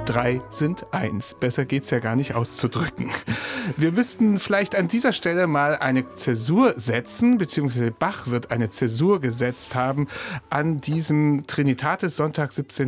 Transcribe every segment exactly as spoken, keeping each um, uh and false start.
drei sind eins. Besser geht's ja gar nicht auszudrücken. Wir müssten vielleicht an dieser Stelle mal eine Zäsur setzen, beziehungsweise Bach wird eine Zäsur gesetzt haben an diesem Trinitatis-Sonntag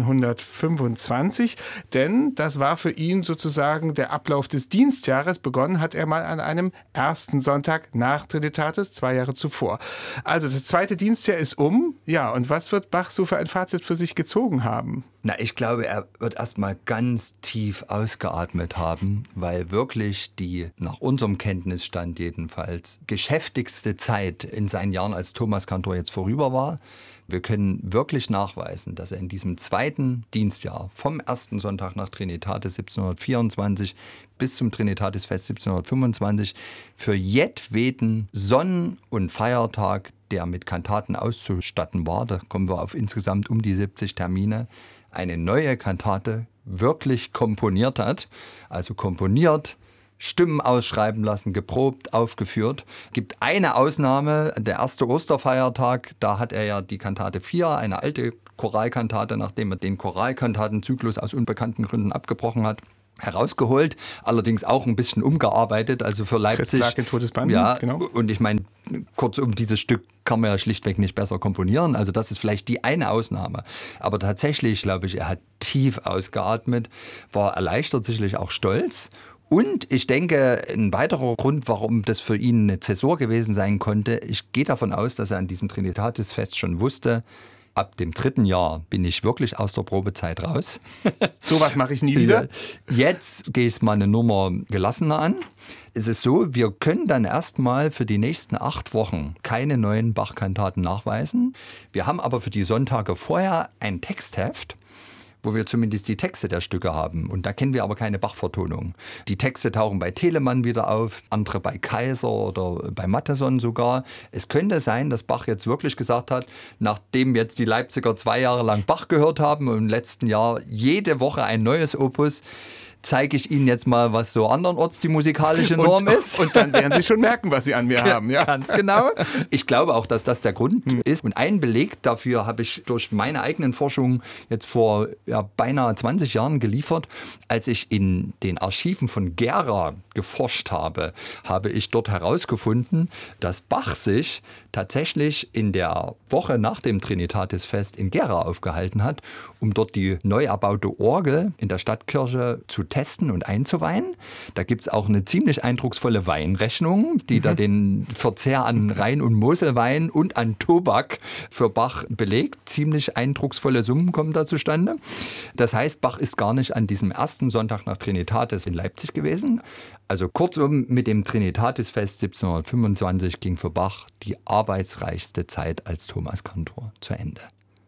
siebzehnhundertfünfundzwanzig, denn das war für ihn sozusagen der Ablauf des Dienstjahres. Begonnen hat er mal an einem ersten Sonntag nach Trinitatis, zwei Jahre zuvor. Also das zweite Dienstjahr ist um. Ja, und was wird Bach so für ein Fazit für sich gezogen haben? Na, ich glaube, er wird erstmal ganz tief ausgeatmet haben, weil wirklich die, nach unserem Kenntnisstand jedenfalls, geschäftigste Zeit in seinen Jahren als Thomaskantor jetzt vorüber war. Wir können wirklich nachweisen, dass er in diesem zweiten Dienstjahr vom ersten Sonntag nach Trinitatis siebzehnhundertvierundzwanzig bis zum Trinitatisfest siebzehnhundertfünfundzwanzig für jedweden Sonn- und Feiertag, der mit Kantaten auszustatten war, da kommen wir auf insgesamt um die siebzig Termine, eine neue Kantate wirklich komponiert hat, also komponiert, Stimmen ausschreiben lassen, geprobt, aufgeführt. Gibt eine Ausnahme, der erste Osterfeiertag, da hat er ja die Kantate vier, eine alte Choralkantate, nachdem er den Choralkantatenzyklus aus unbekannten Gründen abgebrochen hat, herausgeholt, allerdings auch ein bisschen umgearbeitet, also für Leipzig. Christ lag in Todesbanden, ja, genau. Und ich meine, kurzum, dieses Stück kann man ja schlichtweg nicht besser komponieren, also das ist vielleicht die eine Ausnahme. Aber tatsächlich, glaube ich, er hat tief ausgeatmet, war erleichtert, sicherlich auch stolz. Und ich denke, ein weiterer Grund, warum das für ihn eine Zäsur gewesen sein konnte, ich gehe davon aus, dass er an diesem Trinitatisfest schon wusste, ab dem dritten Jahr bin ich wirklich aus der Probezeit raus. Sowas mache ich nie wieder. Jetzt gehe ich es mal eine Nummer gelassener an. Es ist so, wir können dann erstmal für die nächsten acht Wochen keine neuen Bach-Kantaten nachweisen. Wir haben aber für die Sonntage vorher ein Textheft, wo wir zumindest die Texte der Stücke haben. Und da kennen wir aber keine Bach-Vertonung. Die Texte tauchen bei Telemann wieder auf, andere bei Kaiser oder bei Mattheson sogar. Es könnte sein, dass Bach jetzt wirklich gesagt hat, nachdem jetzt die Leipziger zwei Jahre lang Bach gehört haben und im letzten Jahr jede Woche ein neues Opus, zeige ich Ihnen jetzt mal, was so andernorts die musikalische Norm und, ist. Und dann werden Sie schon merken, was Sie an mir haben. Ja, ganz genau. Ich glaube auch, dass das der Grund hm. ist. Und einen Beleg dafür habe ich durch meine eigenen Forschungen jetzt vor ja, beinahe zwanzig Jahren geliefert. Als ich in den Archiven von Gera geforscht habe, habe ich dort herausgefunden, dass Bach sich tatsächlich in der Woche nach dem Trinitatisfest in Gera aufgehalten hat, um dort die neu erbaute Orgel in der Stadtkirche zu testen und einzuweihen. Da gibt es auch eine ziemlich eindrucksvolle Weinrechnung, die mhm. da den Verzehr an Rhein- und Moselwein und an Tobak für Bach belegt. Ziemlich eindrucksvolle Summen kommen da zustande. Das heißt, Bach ist gar nicht an diesem ersten Sonntag nach Trinitatis in Leipzig gewesen. Also kurzum, mit dem Trinitatisfest siebzehnhundertfünfundzwanzig ging für Bach die arbeitsreichste Zeit als Thomaskantor zu Ende.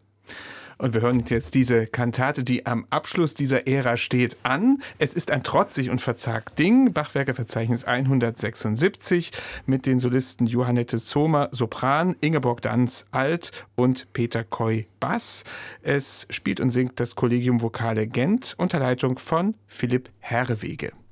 Und wir hören jetzt diese Kantate, die am Abschluss dieser Ära steht, an. Es ist ein trotzig und verzagt Ding. Bachwerkeverzeichnis hundertsechsundsiebzig mit den Solisten Johannette Zomer, Sopran, Ingeborg Danz, Alt und Peter Koy, Bass. Es spielt und singt das Collegium Vocale Gent unter Leitung von Philipp Herrewege.